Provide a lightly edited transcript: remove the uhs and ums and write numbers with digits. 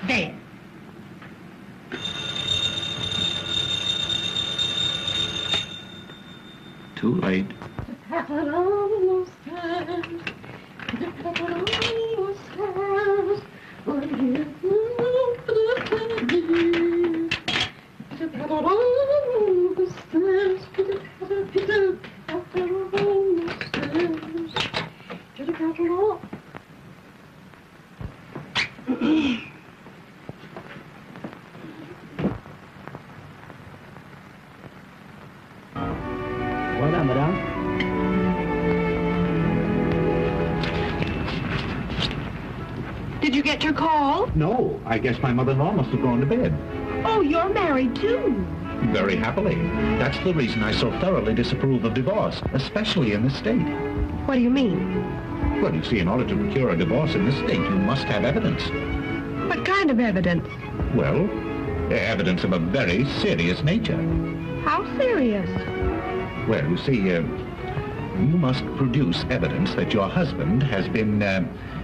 There. Too late. Well done, madame. Did you get your call? No, I guess my mother-in-law must have gone to bed. Oh, you're married, too. Very happily. That's the reason I so thoroughly disapprove of divorce, especially in this state. What do you mean? Well, you see, in order to procure a divorce in this state, you must have evidence. What kind of evidence? Well, evidence of a very serious nature. How serious? Well, you see, you must produce evidence that your husband has been